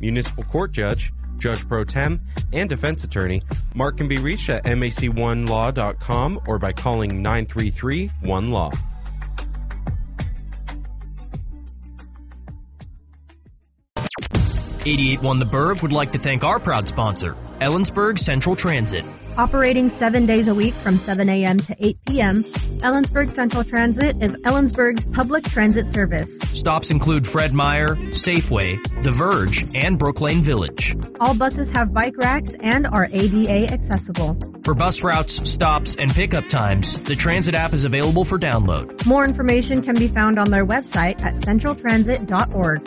municipal court judge, judge pro tem, and defense attorney. Mark can be reached at mac1law.com or by calling 933-1-LAW. .88 The Berg would like to thank our proud sponsor, Ellensburg Central Transit. Operating 7 days a week from 7 a.m. to 8 p.m., Ellensburg Central Transit is Ellensburg's public transit service. Stops include Fred Meyer, Safeway, The Verge, and Brooklane Village. All buses have bike racks and are ADA accessible. For bus routes, stops, and pickup times, the transit app is available for download. More information can be found on their website at centraltransit.org.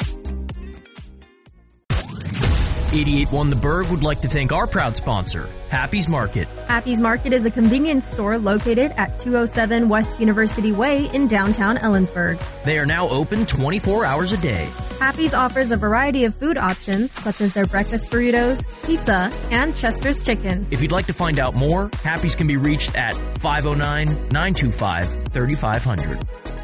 .88 The Berg would like to thank our proud sponsor, Happy's Market. Happy's Market is a convenience store located at 207 West University Way in downtown Ellensburg. They are now open 24 hours a day. Happy's offers a variety of food options such as their breakfast burritos, pizza, and Chester's chicken. If you'd like to find out more, Happy's can be reached at 509-925-3500.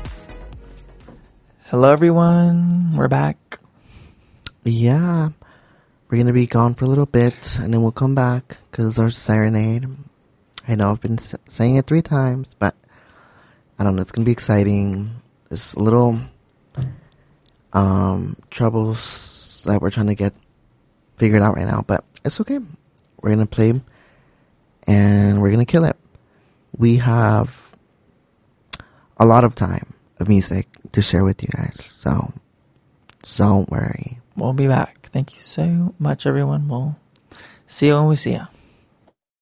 Hello everyone, we're back. Yeah. We're going to be gone for a little bit, and then we'll come back, because our serenade. I know I've been saying it 3 times, but I don't know, it's going to be exciting. There's a little troubles that we're trying to get figured out right now, but it's okay. We're going to play, and we're going to kill it. We have a lot of time of music to share with you guys, so don't worry. We'll be back. Thank you so much, everyone. We'll see you when we see you.